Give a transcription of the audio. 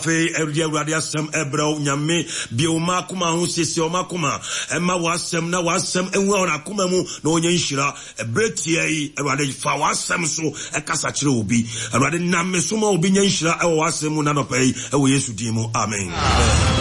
Afe Awurade asem ebra nyame bioma kuma ho sese o makoma emma wasem na wasem enwu ona kuma mu na onye nhira ebretie yi Awurade fa wasem so ekasa kire obi Awurade namme so ma obi nya nhira e wasem mu na no pai e wo Yesu din mu amen.